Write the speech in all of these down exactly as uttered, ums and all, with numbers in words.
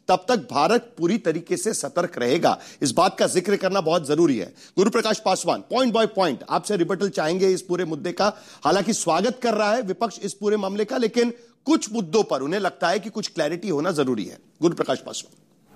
तब तक भारत पूरी तरीके से सतर्क रहेगा। इस बात का जिक्र करना बहुत जरूरी है। गुरु प्रकाश पासवान, पॉइंट बाय पॉइंट आपसे रिबटल चाहेंगे इस पूरे मुद्दे का। हालांकि स्वागत कर रहा है विपक्ष इस पूरे मामले का, लेकिन कुछ मुद्दों पर उन्हें लगता है कि कुछ क्लैरिटी होना जरूरी है। गुरु प्रकाश पासवान।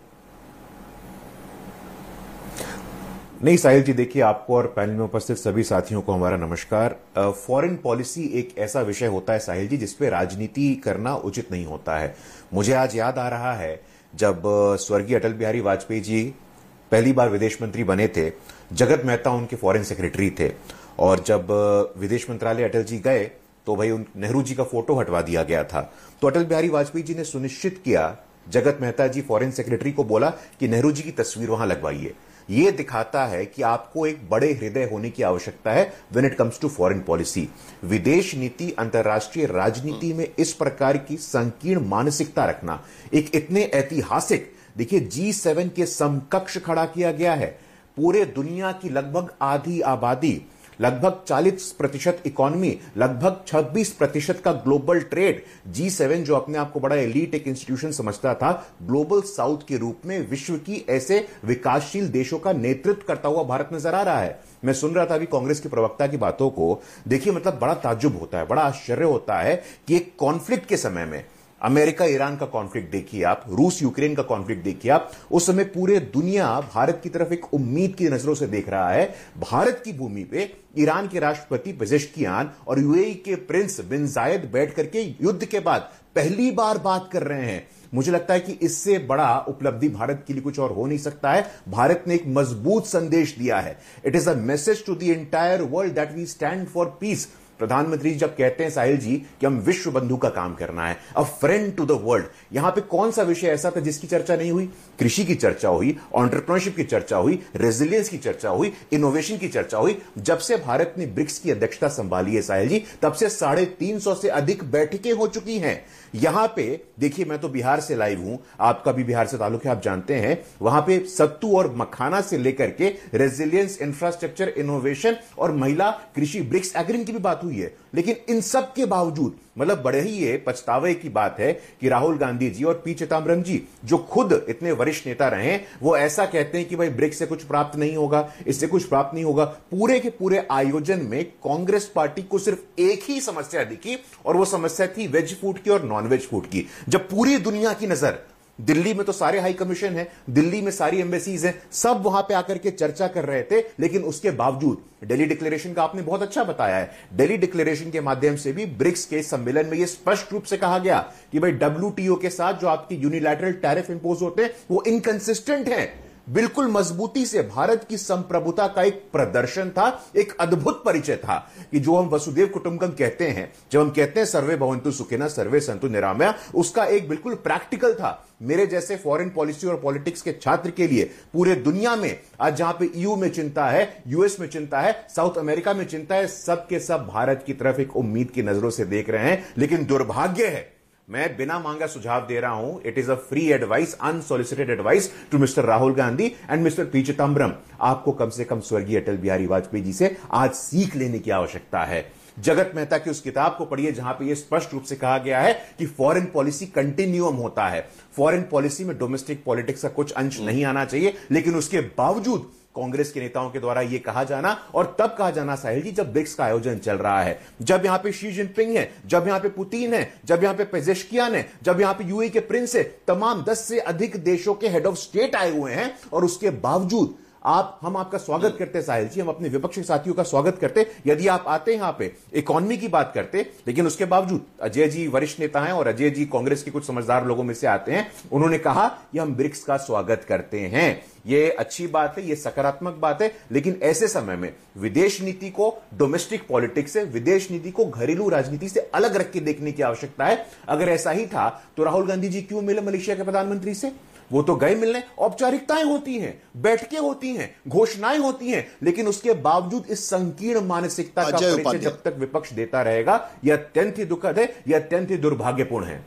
नहीं साहिल जी, देखिए, आपको और पैनल में उपस्थित सभी साथियों को हमारा नमस्कार। फॉरेन पॉलिसी एक ऐसा विषय होता है साहिल जी जिसपे राजनीति करना उचित नहीं होता है। मुझे आज याद आ रहा है जब स्वर्गीय अटल बिहारी वाजपेयी जी पहली बार विदेश मंत्री बने थे, जगत मेहता उनके फॉरेन सेक्रेटरी थे, और जब विदेश मंत्रालय अटल जी गए तो भाई उन नेहरू जी का फोटो हटवा दिया गया था। तो अटल बिहारी वाजपेयी जी ने सुनिश्चित किया, जगत मेहता जी फॉरेन सेक्रेटरी को बोला कि नेहरू जी की तस्वीर वहां लगवाइए। यह दिखाता है कि आपको एक बड़े हृदय होने की आवश्यकता है when it comes to foreign policy. विदेश नीति, अंतर्राष्ट्रीय राजनीति में इस प्रकार की संकीर्ण मानसिकता रखना, एक इतने ऐतिहासिक, देखिए जी सेवन के समकक्ष खड़ा किया गया है। पूरे दुनिया की लगभग आधी आबादी, लगभग चालीस प्रतिशत इकोनॉमी, लगभग छब्बीस प्रतिशत का ग्लोबल ट्रेड, जी सेवन जो अपने आप को बड़ा एलीट एक इंस्टीट्यूशन समझता था, ग्लोबल साउथ के रूप में विश्व की ऐसे विकासशील देशों का नेतृत्व करता हुआ भारत नजर आ रहा है। मैं सुन रहा था अभी कांग्रेस के प्रवक्ता की बातों को, देखिए मतलब बड़ा ताज्जुब होता है, बड़ा आश्चर्य होता है कि एक कॉन्फ्लिक्ट के समय में, अमेरिका ईरान का कॉन्फ्लिक्ट देखिए आप, रूस यूक्रेन का कॉन्फ्लिक्ट देखिए आप, उस समय पूरे दुनिया भारत की तरफ एक उम्मीद की नजरों से देख रहा है। भारत की भूमि पे ईरान के राष्ट्रपति पेजेश्कियान और यूएई के प्रिंस बिन जायद बैठ करके युद्ध के बाद पहली बार बात कर रहे हैं। मुझे लगता है कि इससे बड़ा उपलब्धि भारत के लिए कुछ और हो नहीं सकता है। भारत ने एक मजबूत संदेश दिया है। It is a message to the entire world that we stand for piece. प्रधानमंत्री जी जब कहते हैं साहिल जी कि हम विश्व बंधु का काम करना है, अ फ्रेंड टू द वर्ल्ड, यहां पे कौन सा विषय ऐसा था जिसकी चर्चा नहीं हुई? कृषि की चर्चा हुई, एंटरप्रेन्योरशिप की चर्चा हुई, रेजिलियंस की चर्चा हुई, इनोवेशन की चर्चा हुई। जब से भारत ने ब्रिक्स की अध्यक्षता संभाली है साहिल जी, तब से साढ़े तीन सौ से अधिक बैठकें हो चुकी हैं। यहां पे देखिए, मैं तो बिहार से लाइव हूं, आपका भी बिहार से ताल्लुक है, आप जानते हैं, वहां पे सत्तू और मखाना से लेकर के रेजिलियंस, इंफ्रास्ट्रक्चर, इनोवेशन और महिला कृषि ब्रिक्स एग्रीमेंट की भी बात हुई है। लेकिन इन सब के बावजूद मतलब बड़े ही ये पछतावे की बात है कि राहुल गांधी जी और पी चिदम्बरम जी, जो खुद इतने वरिष्ठ नेता रहे, वो ऐसा कहते हैं कि भाई ब्रिक्स से कुछ प्राप्त नहीं होगा, इससे कुछ प्राप्त नहीं होगा। पूरे के पूरे आयोजन में कांग्रेस पार्टी को सिर्फ एक ही समस्या दिखी, और वो समस्या थी वेज फूड की और नॉन वेज फूड की। जब पूरी दुनिया की नजर, दिल्ली में तो सारे हाई कमीशन है, दिल्ली में सारी एम्बेसीज हैं, सब वहां पे आकर के चर्चा कर रहे थे, लेकिन उसके बावजूद दिल्ली डिक्लेरेशन का आपने बहुत अच्छा बताया है। दिल्ली डिक्लेरेशन के माध्यम से भी ब्रिक्स के सम्मेलन में यह स्पष्ट रूप से कहा गया कि भाई डब्ल्यूटीओ के साथ जो आपकी यूनिलैटरल टैरिफ इंपोज होते हैं वो इनकंसिस्टेंट हैं। बिल्कुल मजबूती से भारत की संप्रभुता का एक प्रदर्शन था, एक अद्भुत परिचय था कि जो हम वसुदेव कुटुंबकम कहते हैं, जब हम कहते हैं सर्वे भवन्तु सुखिनः सर्वे सन्तु निरामया, उसका एक बिल्कुल प्रैक्टिकल था। मेरे जैसे फॉरेन पॉलिसी और पॉलिटिक्स के छात्र के लिए पूरे दुनिया में आज जहां पे ईयू में चिंता है, यूएस में चिंता है, साउथ अमेरिका में चिंता है, सब के सब भारत की तरफ एक उम्मीद की नजरों से देख रहे हैं। लेकिन दुर्भाग्य है, मैं बिना मांगा सुझाव दे रहा हूं, it is a free advice, unsolicited advice to mister Rahul Gandhi and mister P Chidambaram. आपको कम से कम स्वर्गीय अटल बिहारी वाजपेयी जी से आज सीख लेने की आवश्यकता है। जगत मेहता की उस किताब को पढ़िए जहां पे यह स्पष्ट रूप से कहा गया है कि फॉरेन पॉलिसी कंटिन्यूअम होता है। फॉरेन पॉलिसी में डोमेस्टिक पॉलिटिक्स का कुछ अंश नहीं आना चाहिए, लेकिन उसके बावजूद कांग्रेस के नेताओं के द्वारा यह कहा जाना, और तब कहा जाना साहिल जी जब ब्रिक्स का आयोजन चल रहा है, जब यहां पे शी जिनपिंग है, जब यहां पे पुतिन है, जब यहां पे पेजेश्कियान है, जब यहां पे यूएई के प्रिंस है, तमाम दस से अधिक देशों के हेड ऑफ स्टेट आए हुए हैं, और उसके बावजूद आप हम आपका स्वागत करते साहिल जी, हम अपने विपक्षी साथियों का स्वागत करते यदि आप आते यहां पे इकोनॉमी की बात करते। लेकिन उसके बावजूद अजय जी वरिष्ठ नेता हैं और अजय जी कांग्रेस के कुछ समझदार लोगों में से आते हैं, उन्होंने कहा कि हम ब्रिक्स का स्वागत करते हैं। ये अच्छी बात है, ये सकारात्मक बात है, लेकिन ऐसे समय में विदेश नीति को डोमेस्टिक पॉलिटिक्स से, विदेश नीति को घरेलू राजनीति से अलग रख के देखने की आवश्यकता है। अगर ऐसा ही था तो राहुल गांधी जी क्यों मिले मलेशिया के प्रधानमंत्री से? वो तो गए मिलने, औपचारिकताएं होती हैं, बैठकें होती हैं, घोषणाएं होती हैं, लेकिन उसके बावजूद इस संकीर्ण मानसिकता का परिचय जब तक विपक्ष देता रहेगा, यह अत्यंत ही दुखद है, यह अत्यंत ही दुर्भाग्यपूर्ण है।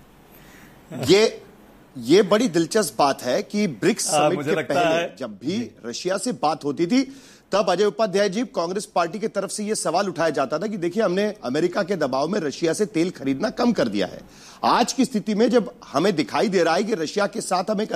ये ये बड़ी दिलचस्प बात है कि ब्रिक्स समिट के पहले जब भी रशिया से बात होती थी, तब अजय उपाध्याय जी कांग्रेस पार्टी की तरफ से यह सवाल उठाया जाता था कि देखिए हमने अमेरिका के दबाव में रशिया से तेल खरीदना कम कर दिया है। आज की स्थिति में जब हमें दिखाई दे रहा है कि रशिया के साथ हमें